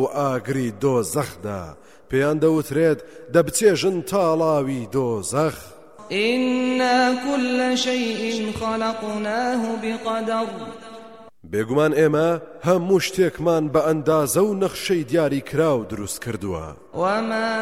و ئاگری دۆزەخدا پێیان دەوترێت دەبچێژن تاڵاوی دۆزەخ. إنا كل شيء خلقناه بقدر بێگومان ئێمە هەموو شتێکمان بە ئەندازە و نەخشەی دیاری کراو دروست کردووە. وما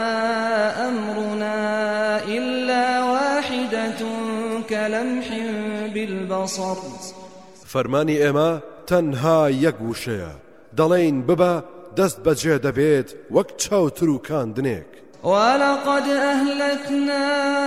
أمرنا إلا واحدة كلمح بالبصر فەرمانی ئێمە تەنها یەک وشەیە، دەڵێین ببە دەست بەجێ دەبێت وەک چاوتر و کاندنێک. ولقد أهلكنا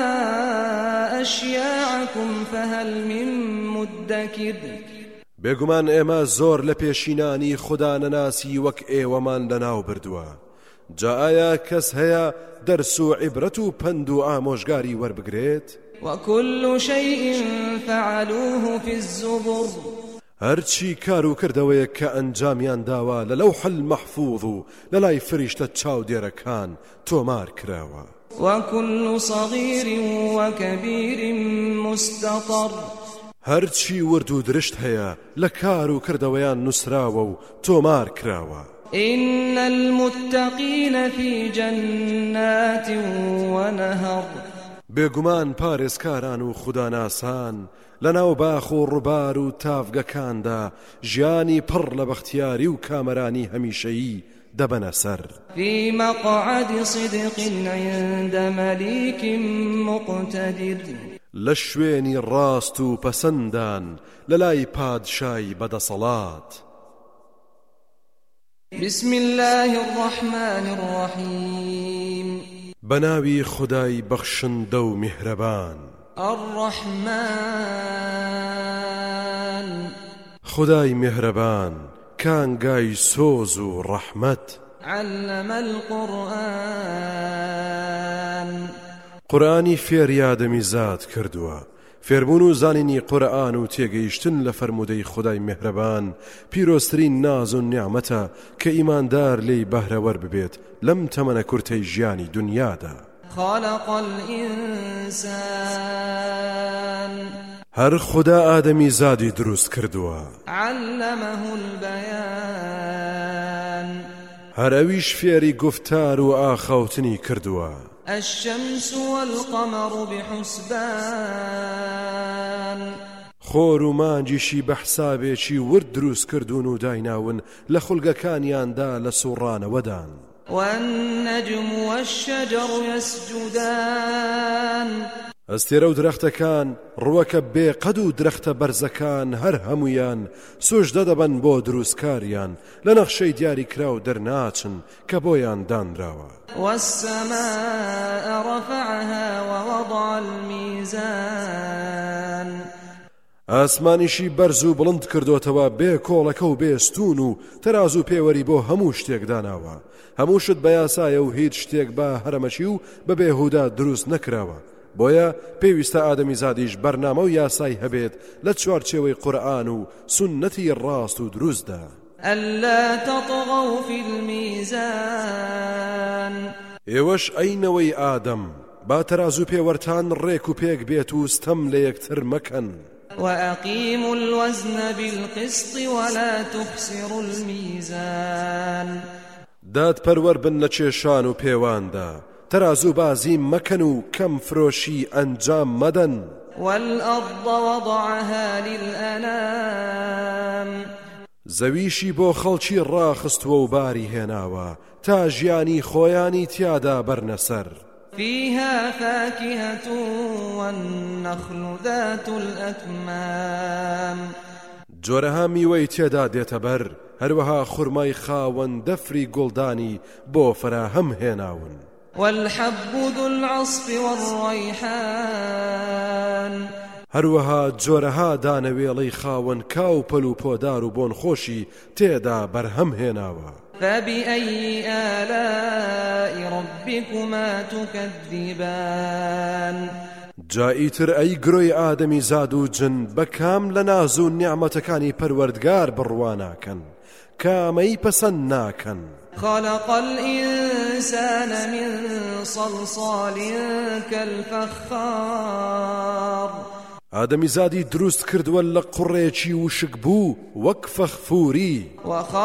أشياعكم فهل من مدكر بێگومان ئێمە زۆر لە پێشینانی خوددا نەناسی وەک ئێوەمان لەناو بردووە. جا ئایا کەس هەیە دەرس و عیبرەت و پند و ئامۆژگاری وەربگرێت؟ وكل شيء فعلوه في الزبر هەرچی کار و کردەوەیە کە ئەنجامیان داوە لە لەوح المەحفوظ و لە لای فریشتە چاودێرەکان تۆمار کراوە. وكل صغير وكبير مستطر هەرچی ورد و درشت هەیە لە کار و کردەوەیان نووسراوە و تۆمار کراوە. إن المتقين في جنات ونهر بێگومان پارێزکاران و خوداناسان لەناو باخ و ڕووبار و تافگەکاندا ژیانی پڕ لە بەختیاری و کامەرانی هەمیشەیی دەبەنە سەر. في مقعد صدق عند مليك مقتدر لە شوێنی ڕاست و پەسەندان لە لای پادشای بەدەسەڵات. بسم الله الرحمن الرحيم بەناوی خودای بەخشندە و میهرەبان. الرحمن خدای میهرەبان کانگای سۆز و ڕەحمەت. علم القرآن قورآنی فێریادەمی زاد کردووە. فێربوون و زانینی قورآن و تێگەیشتن لە فەرموودەی خدای میهرەبان پیرۆسترین ناز و نیعمەتە کە ئیماندار لێی بەهرەوەر ببێت لەم تەمەنە کورتەی ژیانی دنیادا. خلق الإنسان هەر خدا ئادەمی زادی دروست کردووە. علمه البيان هەر ئەویش فێری گفتار و ئاخەوتنی کردووە. الشمس والقمر بحسبان خۆر و مانجیشی بە حسابێکی ورد دروست کردوون و دایناون لە خولگەکانیاندا لە سوڕانەوەدان. والنجم والشجر يسجدان ئەستێرە و درەختەکان ڕووەکە بێقەد و درەختە بەرزەکان هەر هەمویان سوژدە دەبەن بۆ دروستکاریان لە نەخشەی دیاری کراو دەرناچن کە بۆیان دانراوە. والسماء رفعها ووضع الميزان ئاسمانیشی بەرز و بڵند کردوتەوە بێ کۆڵەکە و بێستون و تەراز و پێوەری بۆ هەموو شتێک داناوە. هەموو شت بە یاسایە و هیچ شتێک بە هەرەمەچی و بە بێهودا دروست نەکراوە. بۆیە پێویستە ئادەمی زادیش بەرنامە و یاسای هەبێت لە چوارچێوەی قورئان و سونەتی ڕاست و دروستدا. ألا تطغوا في الميزان ئێوەش ئەینەوەی ئادەم با تەراز و پێوەرتان ڕێک و پێک بێت و ستەم لە یەکتر مەکەن. وأقيموا الوزن بالقسط ولا تخسروا الميزان داد پەروەر بن لە کێشان و پێواندا تەراز و بازی مەکەن و کەم فرۆشی ئەنجام مەدەن. والأرض وضعها للأنام زەویشی بۆ خەڵکی ڕاخستووە و باری هێناوە تا ژیانی خۆیانی تیادا بەرنەسەر. فيها فاكهة والنخل ذات الأكمام جۆرەها میوەی تێدا دێتە بەر هەروەها خوڕمای خاوەن دەفری گوڵدانی بۆ فراهەم هێناون. والحب ذو العصف والريحان هەروەها جۆرەها دانەوێڵەی خاوەن کاو پەل و پۆدار و بۆن خۆشی تێدا بەرهەم هێناوە. فبأي آلاء ربكما تكذبان جائیتر ئەی گرۆی ئادەمی زاد و جن بەکام لە ناز و نیعمەتەکانی پەروەردگار بڕواناکەن کامەی پەسەند ناکەن. خلق الإنسان من صلصال كالفخار ئادەمی زادی دروست کردووە لە قوڕێکی وشک بوو وەک فەخفوری.